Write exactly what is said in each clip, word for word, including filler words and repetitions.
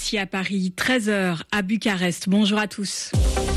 ici à Paris, treize heures à Bucarest. Bonjour à tous.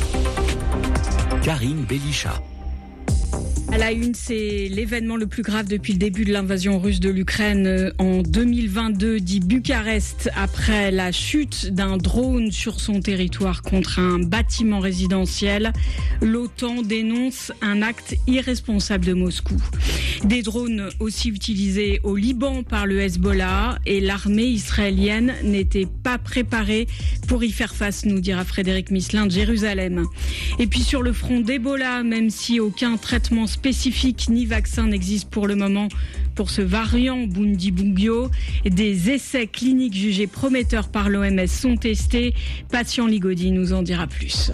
Karine Bélichat. À la une, c'est l'événement le plus grave depuis le début de l'invasion russe de l'Ukraine en deux mille vingt-deux, dit Bucarest, après la chute d'un drone sur son territoire contre un bâtiment résidentiel. L'OTAN dénonce un acte irresponsable de Moscou. Des drones aussi utilisés au Liban par le Hezbollah et l'armée israélienne n'était pas préparée pour y faire face, nous dira Frédéric Misselin de Jérusalem. Et puis sur le front d'Ebola, même si aucun traitement spécifique ni vaccin n'existe pour le moment pour ce variant Bundibugyo, des essais cliniques jugés prometteurs par l'O M S sont testés. Patient Ligodi nous en dira plus.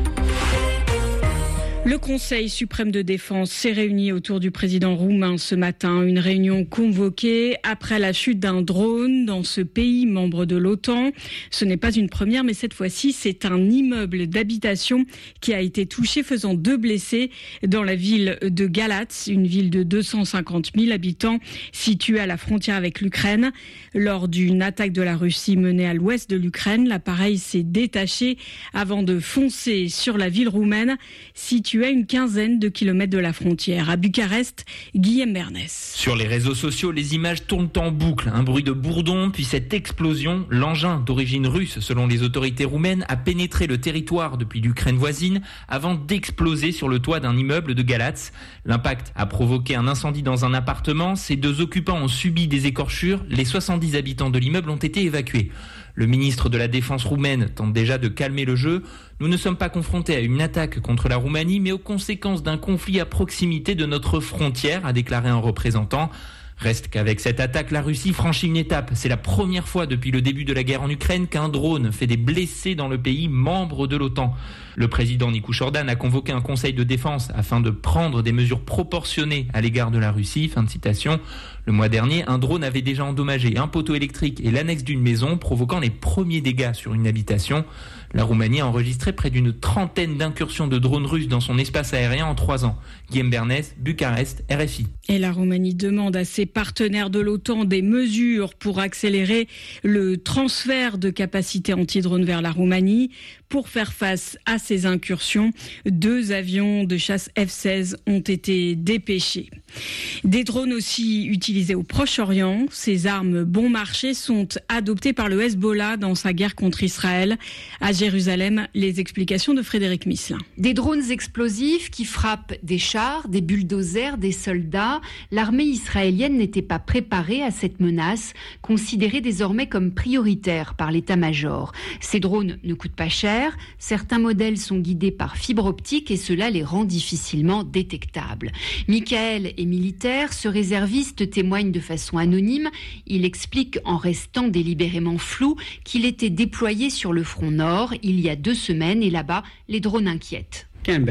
Le Conseil suprême de défense s'est réuni autour du président roumain ce matin. Une réunion convoquée après la chute d'un drone dans ce pays membre de l'OTAN. Ce n'est pas une première, mais cette fois-ci, c'est un immeuble d'habitation qui a été touché, faisant deux blessés dans la ville de Galatz, une ville de deux cent cinquante mille habitants située à la frontière avec l'Ukraine. Lors d'une attaque de la Russie menée à l'ouest de l'Ukraine, l'appareil s'est détaché avant de foncer sur la ville roumaine située à une quinzaine de kilomètres de la frontière. À Bucarest, Guillaume Bernès. Sur les réseaux sociaux, les images tournent en boucle. Un bruit de bourdon, puis cette explosion. L'engin, d'origine russe selon les autorités roumaines, a pénétré le territoire depuis l'Ukraine voisine avant d'exploser sur le toit d'un immeuble de Galatz. L'impact a provoqué un incendie dans un appartement. Ces deux occupants ont subi des écorchures. Les soixante-dix habitants de l'immeuble ont été évacués. Le ministre de la Défense roumaine tente déjà de calmer le jeu. Nous ne sommes pas confrontés à une attaque contre la Roumanie, mais aux conséquences d'un conflit à proximité de notre frontière, a déclaré un représentant. Reste qu'avec cette attaque, la Russie franchit une étape. C'est la première fois depuis le début de la guerre en Ukraine qu'un drone fait des blessés dans le pays membre de l'OTAN. Le président Nikou Jordan a convoqué un conseil de défense afin de prendre des mesures proportionnées à l'égard de la Russie. Fin de citation. Le mois dernier, un drone avait déjà endommagé un poteau électrique et l'annexe d'une maison, provoquant les premiers dégâts sur une habitation. La Roumanie a enregistré près d'une trentaine d'incursions de drones russes dans son espace aérien en trois ans. Guillaume Bernès, Bucarest, R F I. Et la Roumanie demande à ses partenaires de l'OTAN des mesures pour accélérer le transfert de capacités anti-drones vers la Roumanie. Pour faire face à ces incursions, deux avions de chasse F seize ont été dépêchés. Des drones aussi utilisés au Proche-Orient. Ces armes bon marché sont adoptées par le Hezbollah dans sa guerre contre Israël. À Jérusalem, les explications de Frédéric Misselin. Des drones explosifs qui frappent des chars, des bulldozers, des soldats. L'armée israélienne n'était pas préparée à cette menace, considérée désormais comme prioritaire par l'état-major. Ces drones ne coûtent pas cher. Certains modèles sont guidés par fibre optique et cela les rend difficilement détectables. Michael est militaire, ce réserviste témoigne de façon anonyme. Il explique en restant délibérément flou qu'il était déployé sur le front nord il y a deux semaines et là-bas, les drones inquiètent.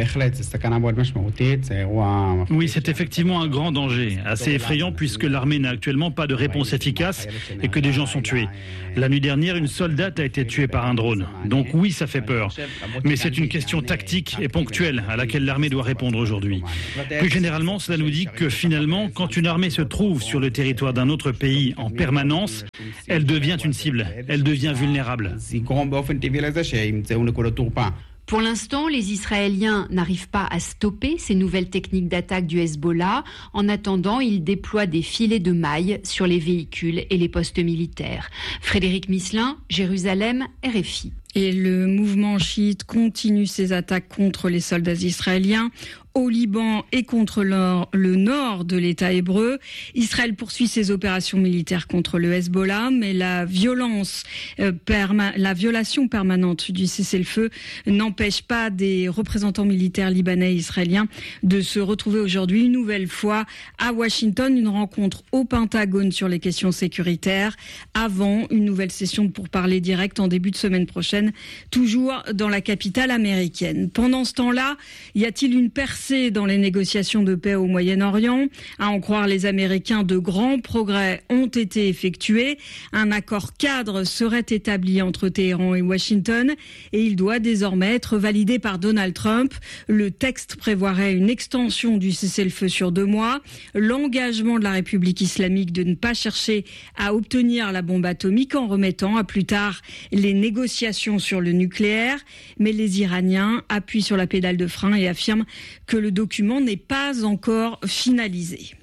Oui, c'est effectivement un grand danger, assez effrayant puisque l'armée n'a actuellement pas de réponse efficace et que des gens sont tués. La nuit dernière, une soldate a été tuée par un drone. Donc oui, ça fait peur. Mais c'est une question tactique et ponctuelle à laquelle l'armée doit répondre aujourd'hui. Plus généralement, cela nous dit que finalement, quand une armée se trouve sur le territoire d'un autre pays en permanence, elle devient une cible, elle devient vulnérable. Pour l'instant, les Israéliens n'arrivent pas à stopper ces nouvelles techniques d'attaque du Hezbollah. En attendant, ils déploient des filets de mailles sur les véhicules et les postes militaires. Frédéric Misselin, Jérusalem, R F I. Et le mouvement chiite continue ses attaques contre les soldats israéliens au Liban et contre le nord de l'État hébreu. Israël poursuit ses opérations militaires contre le Hezbollah, mais la violence, euh, perma- la violation permanente du cessez-le-feu n'empêche pas des représentants militaires libanais et israéliens de se retrouver aujourd'hui une nouvelle fois à Washington. Une rencontre au Pentagone sur les questions sécuritaires avant une nouvelle session de pourparlers directs en début de semaine prochaine Washington, toujours dans la capitale américaine. Pendant ce temps-là, y a-t-il une percée dans les négociations de paix au Moyen-Orient ? À en croire les Américains, de grands progrès ont été effectués. Un accord cadre serait établi entre Téhéran et Washington et il doit désormais être validé par Donald Trump. Le texte prévoirait une extension du cessez-le-feu sur deux mois, l'engagement de la République islamique de ne pas chercher à obtenir la bombe atomique en remettant à plus tard les négociations sur le nucléaire. Mais les Iraniens appuient sur la pédale de frein et affirment que le document n'est pas encore finalisé.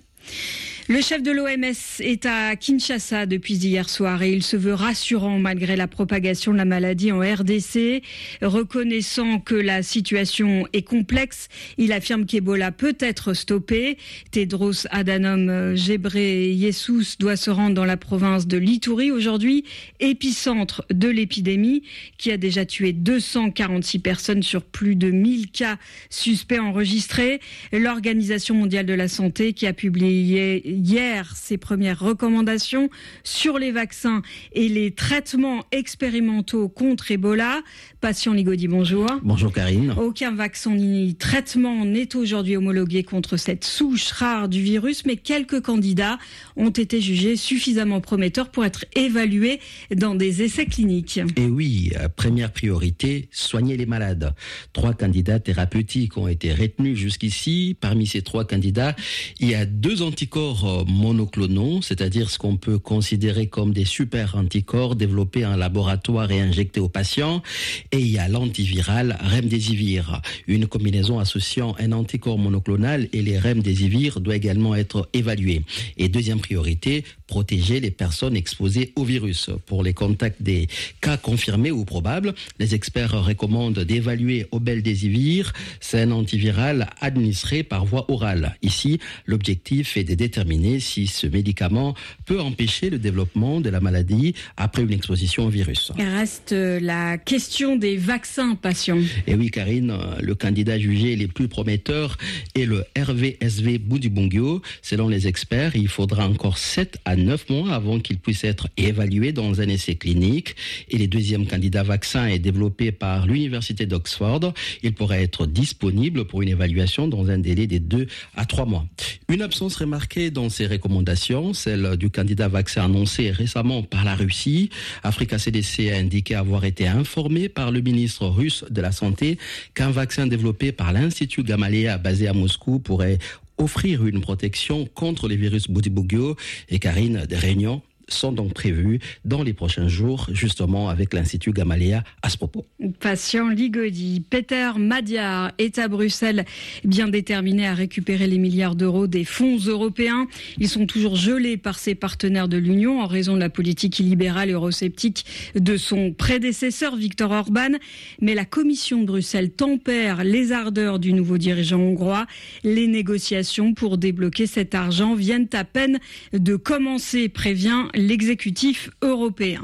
Le chef de l'O M S est à Kinshasa depuis hier soir et il se veut rassurant malgré la propagation de la maladie en R D C. Reconnaissant que la situation est complexe, il affirme qu'Ebola peut être stoppé. Tedros Adhanom Ghebreyesus doit se rendre dans la province de l'Ituri aujourd'hui, épicentre de l'épidémie qui a déjà tué deux cent quarante-six personnes sur plus de mille cas suspects enregistrés. L'Organisation mondiale de la santé qui a publié hier ses premières recommandations sur les vaccins et les traitements expérimentaux contre Ebola. Patient Ligodi, bonjour. Bonjour Karine. Aucun vaccin ni traitement n'est aujourd'hui homologué contre cette souche rare du virus, mais quelques candidats ont été jugés suffisamment prometteurs pour être évalués dans des essais cliniques. Et oui, première priorité, soigner les malades. Trois candidats thérapeutiques ont été retenus jusqu'ici. Parmi ces trois candidats, il y a deux anticorps monoclonaux, c'est-à-dire ce qu'on peut considérer comme des super anticorps développés en laboratoire et injectés aux patients. Et il y a l'antiviral Remdesivir. Une combinaison associant un anticorps monoclonal et les Remdesivir doit également être évaluée. Et deuxième priorité, protéger les personnes exposées au virus. Pour les contacts des cas confirmés ou probables, les experts recommandent d'évaluer Obeldesivir. C'est un antiviral administré par voie orale. Ici, l'objectif est de déterminer si ce médicament peut empêcher le développement de la maladie après une exposition au virus. Il reste la question des vaccins patients. Et oui, Karine, le candidat jugé les plus prometteurs est le R V S V Budibungyo. Selon les experts, il faudra encore sept à neuf mois avant qu'il puisse être évalué dans un essai clinique. Et le deuxième candidat vaccin est développé par l'université d'Oxford. Il pourrait être disponible pour une évaluation dans un délai de deux à trois mois. Une absence remarquée dans ces recommandations, celle du candidat vaccin annoncé récemment par la Russie. Africa C D C a indiqué avoir été informé par le ministre russe de la Santé qu'un vaccin développé par l'Institut Gamaleya basé à Moscou pourrait offrir une protection contre les virus Budibugyo. Et Karine, des réunions sont donc prévus dans les prochains jours, justement avec l'Institut Gamaleya à ce propos. Patient Ligodi, Peter Madiar est à Bruxelles, bien déterminé à récupérer les milliards d'euros des fonds européens. Ils sont toujours gelés par ses partenaires de l'Union en raison de la politique illibérale et eurosceptique de son prédécesseur Viktor Orban. Mais la Commission de Bruxelles tempère les ardeurs du nouveau dirigeant hongrois. Les négociations pour débloquer cet argent viennent à peine de commencer, prévient l'exécutif européen.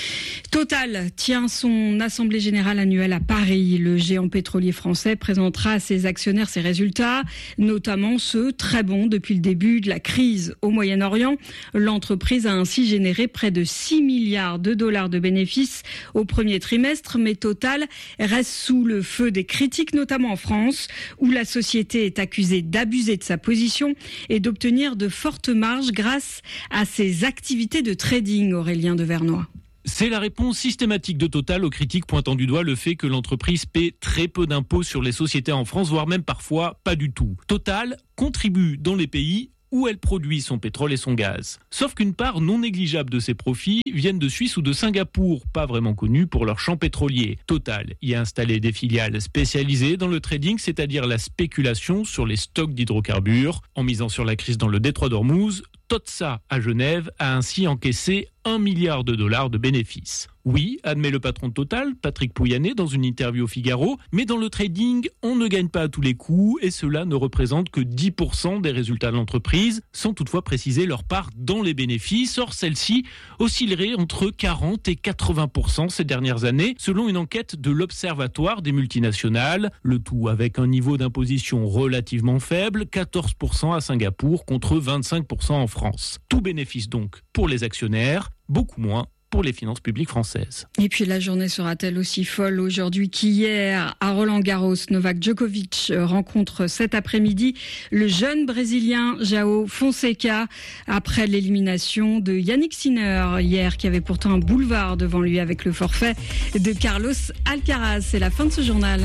Total tient son assemblée générale annuelle à Paris. Le géant pétrolier français présentera à ses actionnaires ses résultats, notamment ceux très bons depuis le début de la crise au Moyen-Orient. L'entreprise a ainsi généré près de six milliards de dollars de bénéfices au premier trimestre, mais Total reste sous le feu des critiques, notamment en France, où la société est accusée d'abuser de sa position et d'obtenir de fortes marges grâce à ses activités de trading. Aurélien Devernois. C'est la réponse systématique de Total aux critiques pointant du doigt le fait que l'entreprise paie très peu d'impôts sur les sociétés en France, voire même parfois pas du tout. Total contribue dans les pays où elle produit son pétrole et son gaz. Sauf qu'une part non négligeable de ses profits viennent de Suisse ou de Singapour, pas vraiment connus pour leur champ pétrolier. Total y a installé des filiales spécialisées dans le trading, c'est-à-dire la spéculation sur les stocks d'hydrocarbures. En misant sur la crise dans le détroit d'Ormuz, Totsa à Genève a ainsi encaissé un milliard de dollars de bénéfices. Oui, admet le patron de Total, Patrick Pouyanné, dans une interview au Figaro, mais dans le trading, on ne gagne pas à tous les coups et cela ne représente que dix pour cent des résultats de l'entreprise, sans toutefois préciser leur part dans les bénéfices. Or, celle-ci oscillerait entre quarante et quatre-vingts pour cent ces dernières années, selon une enquête de l'Observatoire des multinationales. Le tout avec un niveau d'imposition relativement faible, quatorze pour cent à Singapour contre vingt-cinq pour cent en France. Tout bénéfice donc pour les actionnaires, beaucoup moins pour les finances publiques françaises. Et puis la journée sera-t-elle aussi folle aujourd'hui qu'hier à Roland-Garros? Novak Djokovic rencontre cet après-midi le jeune Brésilien João Fonseca après l'élimination de Yannick Sinner hier, qui avait pourtant un boulevard devant lui avec le forfait de Carlos Alcaraz. C'est la fin de ce journal.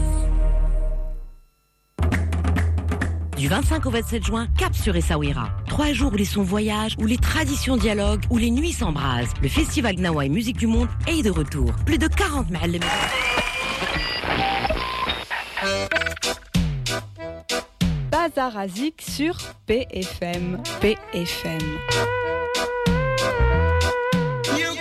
Du vingt-cinq au vingt-sept juin, cap sur Essaouira. Trois jours où les sons voyagent, où les traditions dialoguent, où les nuits s'embrasent. Le festival Gnawa et Musique du Monde est de retour. Plus de quarante ma'alem. Bazar Azik sur P F M. P F M.